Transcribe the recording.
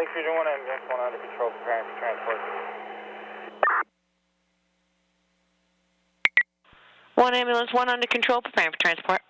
Fusion 1 ambulance, 1 under control, preparing for transport. 1 ambulance, 1 under control, preparing for transport.